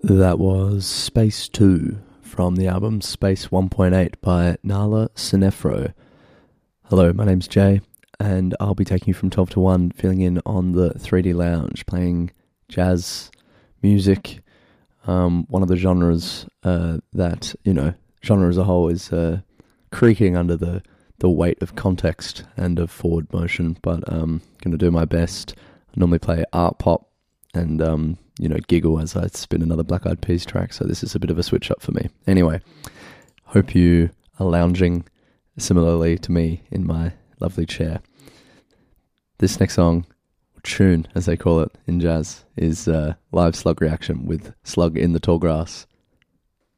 That was Space 2 from the album Space 1.8 by Nala Sinefro. Hello, my name's Jay, and I'll be taking you from 12 to 1, filling in on the 3D Lounge, playing jazz music, one of the genres that, genre as a whole is creaking under the weight of context and of forward motion, but I'm going to do my best. I normally play art pop and, giggle as I spin another Black Eyed Peas track, so this is a bit of a switch up for me. Anyway, hope you are lounging similarly to me in my lovely chair. This next song, tune as they call it in jazz, is Live Slug Reaction with Slug in the Tall Grass.